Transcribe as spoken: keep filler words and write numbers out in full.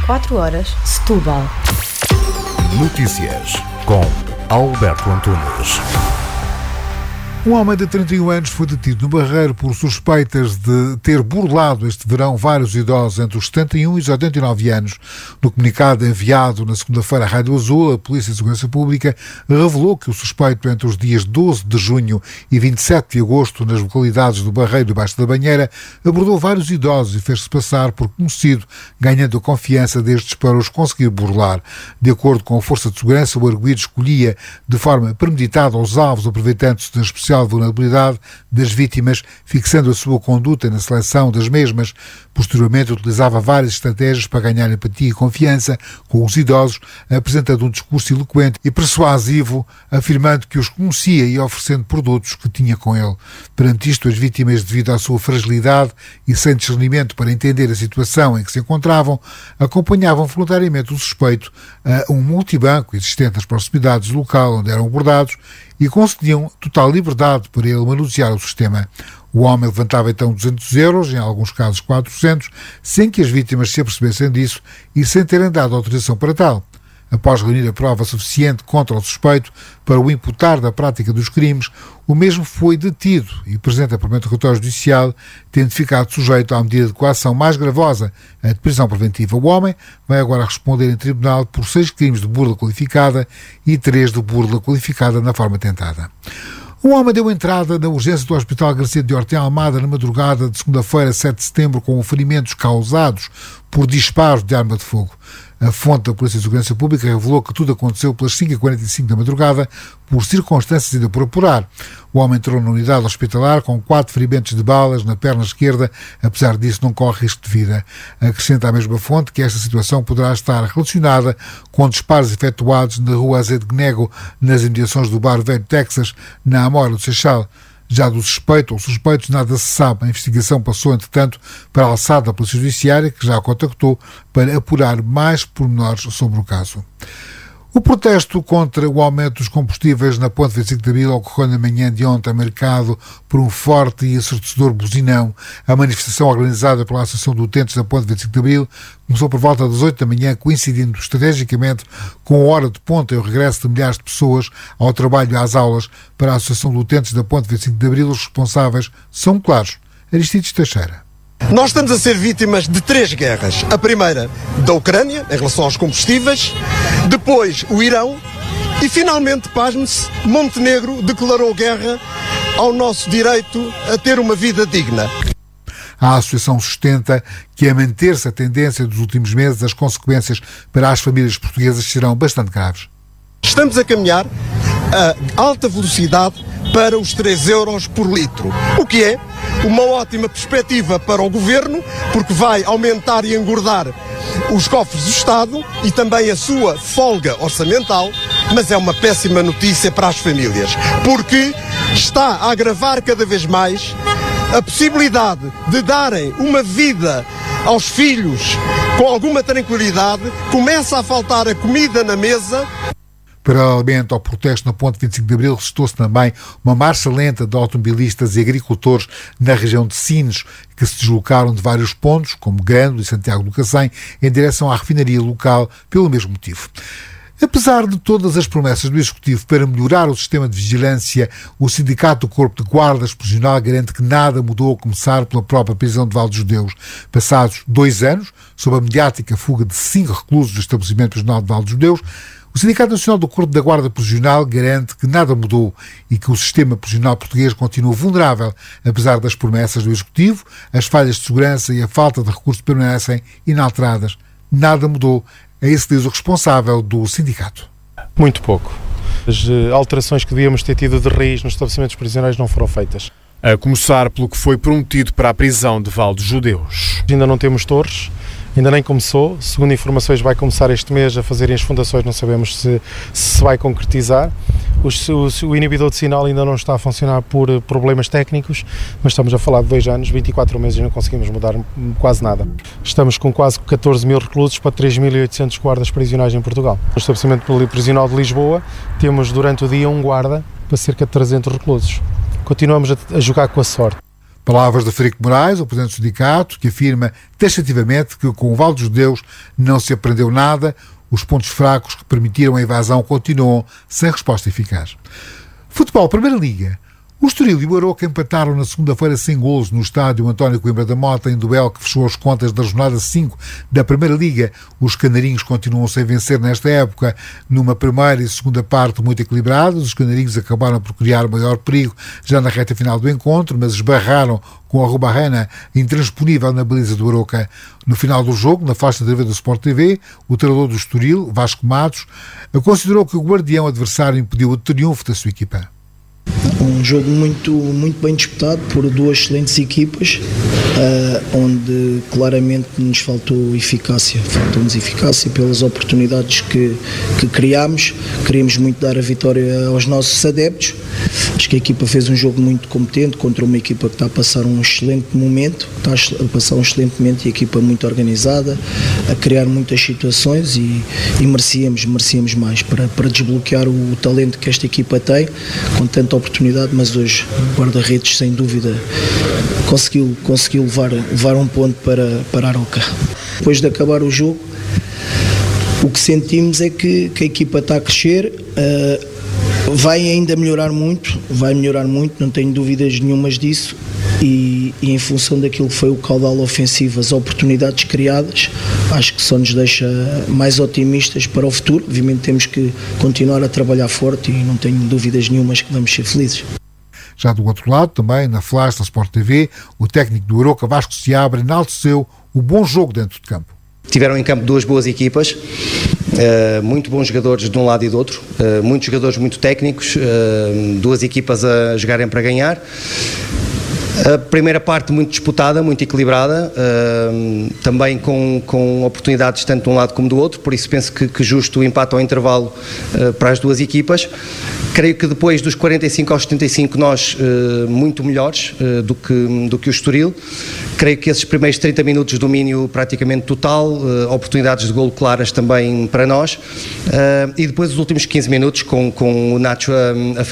quatro horas, Setúbal. Notícias com Alberto Antunes. Um homem de trinta e um anos foi detido no Barreiro por suspeitas de ter burlado este verão vários idosos entre os setenta e um e os oitenta e nove anos. No comunicado enviado na segunda-feira à Rádio Azul, a Polícia de Segurança Pública revelou que o suspeito, entre os dias doze de junho e vinte e sete de agosto, nas localidades do Barreiro e do Baixo da Banheira, abordou vários idosos e fez-se passar por conhecido, ganhando a confiança destes para os conseguir burlar. De acordo com a Força de Segurança, o arguido escolhia de forma premeditada os alvos, aproveitando-se da especial vulnerabilidade das vítimas, fixando a sua conduta na seleção das mesmas. Posteriormente, utilizava várias estratégias para ganhar empatia e confiança com os idosos, apresentando um discurso eloquente e persuasivo, afirmando que os conhecia e oferecendo produtos que tinha com ele. Perante isto, as vítimas, devido à sua fragilidade e sem discernimento para entender a situação em que se encontravam, acompanhavam voluntariamente o suspeito a um multibanco existente nas proximidades do local onde eram abordados e concediam total liberdade para ele manusear o sistema. O homem levantava então duzentos euros, em alguns casos quatrocentos, sem que as vítimas se apercebessem disso e sem terem dado autorização para tal. Após reunir a prova suficiente contra o suspeito para o imputar da prática dos crimes, o mesmo foi detido e, presente a primeiro interrogatório judicial, tendo ficado sujeito à medida de coação mais gravosa, a de prisão preventiva. O homem vai agora responder em tribunal por seis crimes de burla qualificada e três de burla qualificada na forma tentada. Um homem deu entrada na urgência do Hospital Garcia de Ortem Almada na madrugada de segunda-feira, sete de setembro, com ferimentos causados por disparos de arma de fogo. A fonte da Polícia de Segurança Pública revelou que tudo aconteceu pelas cinco e quarenta e cinco da madrugada, por circunstâncias ainda por apurar. O homem entrou na unidade hospitalar com quatro ferimentos de balas na perna esquerda, apesar disso não corre risco de vida. Acrescenta a mesma fonte que esta situação poderá estar relacionada com disparos efetuados na rua Azevedo Nego, nas imediações do bar Velho Texas, na Amora do Seixal. Já do suspeito ou suspeitos nada se sabe. A investigação passou, entretanto, para a alçada da Polícia Judiciária, que já a contactou para apurar mais pormenores sobre o caso. O protesto contra o aumento dos combustíveis na Ponte vinte e cinco de Abril ocorreu na manhã de ontem, marcado por um forte e ensurdecedor buzinão. A manifestação organizada pela Associação de Utentes da Ponte vinte e cinco de Abril começou por volta das oito da manhã, coincidindo estrategicamente com a hora de ponta e o regresso de milhares de pessoas ao trabalho e às aulas. Para a Associação de Utentes da Ponte vinte e cinco de Abril, os responsáveis são claros. Aristides Teixeira. Nós estamos a ser vítimas de três guerras. A primeira, da Ucrânia, em relação aos combustíveis. Depois, o Irão. E, finalmente, pasme-se, Montenegro declarou guerra ao nosso direito a ter uma vida digna. A Associação sustenta que, a manter-se a tendência dos últimos meses, as consequências para as famílias portuguesas serão bastante graves. Estamos a caminhar a alta velocidade para os três euros por litro, o que é uma ótima perspectiva para o Governo, porque vai aumentar e engordar os cofres do Estado e também a sua folga orçamental, mas é uma péssima notícia para as famílias, porque está a agravar cada vez mais a possibilidade de darem uma vida aos filhos com alguma tranquilidade. Começa a faltar a comida na mesa. Paralelamente ao protesto na Ponte vinte e cinco de Abril, restou-se também uma marcha lenta de automobilistas e agricultores na região de Sines, que se deslocaram de vários pontos, como Grândola e Santiago do Cacém, em direção à refinaria local, pelo mesmo motivo. Apesar de todas as promessas do Executivo para melhorar o sistema de vigilância, o Sindicato do Corpo de Guardas Prisional garante que nada mudou, a começar pela própria prisão de Val dos Judeus. Passados dois anos, sob a mediática fuga de cinco reclusos do estabelecimento prisional de Val dos Judeus, o Sindicato Nacional do Corpo da Guarda Prisional garante que nada mudou e que o sistema prisional português continua vulnerável, apesar das promessas do Executivo, as falhas de segurança e a falta de recursos permanecem inalteradas. Nada mudou. É isso que diz o responsável do sindicato. Muito pouco. As alterações que devíamos ter tido de raiz nos estabelecimentos prisionais não foram feitas. A começar pelo que foi prometido para a prisão de Val dos Judeus. Ainda não temos torres. Ainda nem começou, segundo informações vai começar este mês a fazerem as fundações, não sabemos se se vai concretizar. O, o, o inibidor de sinal ainda não está a funcionar por problemas técnicos, mas estamos a falar de dois anos, vinte e quatro meses e não conseguimos mudar quase nada. Estamos com quase catorze mil reclusos para três mil e oitocentos guardas prisionais em Portugal. No estabelecimento prisional de Lisboa temos durante o dia um guarda para cerca de trezentos reclusos. Continuamos a, a jogar com a sorte. Palavras de Frederico Moraes, o presidente do sindicato, que afirma taxativamente que com o Vale dos Judeus não se aprendeu nada, os pontos fracos que permitiram a invasão continuam sem resposta eficaz. Futebol, Primeira Liga. O Estoril e o Aroca empataram na segunda-feira sem golos no estádio António Coimbra da Mota, em duelo que fechou as contas da jornada cinco da Primeira Liga. Os canarinhos continuam sem vencer nesta época, numa primeira e segunda parte muito equilibradas. Os canarinhos acabaram por criar maior perigo já na reta final do encontro, mas esbarraram com a Rubarrana intransponível na baliza do Aroca. No final do jogo, na faixa de T V do Sport T V, o treinador do Estoril, Vasco Matos, considerou que o guardião adversário impediu o triunfo da sua equipa. Um jogo muito, muito bem disputado por duas excelentes equipas, uh, onde claramente nos faltou eficácia, faltou-nos eficácia pelas oportunidades que, que criámos. Queríamos muito dar a vitória aos nossos adeptos. Acho que a equipa fez um jogo muito competente contra uma equipa que está a passar um excelente momento, está a passar um excelente momento e a equipa muito organizada, a criar muitas situações e, e merecíamos, merecíamos mais para, para desbloquear o, o talento que esta equipa tem, com tanta oportunidade, mas hoje o guarda-redes sem dúvida conseguiu, conseguiu levar, levar um ponto para, para a Aroca. Depois de acabar o jogo, o que sentimos é que, que a equipa está a crescer, uh, vai ainda melhorar muito, vai melhorar muito, não tenho dúvidas nenhumas disso, e, e em função daquilo que foi o caudal ofensivo, as oportunidades criadas, acho que só nos deixa mais otimistas para o futuro. Obviamente temos que continuar a trabalhar forte e não tenho dúvidas nenhumas que vamos ser felizes. Já do outro lado, também na flash da Sport T V, o técnico do Aroca, Vasco Seabra, enalteceu o bom jogo dentro de campo. Tiveram em campo duas boas equipas, uh, muito bons jogadores de um lado e do outro, uh, muitos jogadores muito técnicos, uh, duas equipas a jogarem para ganhar. A primeira parte muito disputada, muito equilibrada, uh, também com, com oportunidades tanto de um lado como do outro, por isso penso que, que justo o empate ao intervalo uh, para as duas equipas. Creio que depois dos quarenta e cinco aos setenta e cinco nós uh, muito melhores uh, do, que, do que o Estoril. Creio que esses primeiros trinta minutos de domínio praticamente total, uh, oportunidades de golo claras também para nós, uh, e depois os últimos quinze minutos com, com o Nacho a, a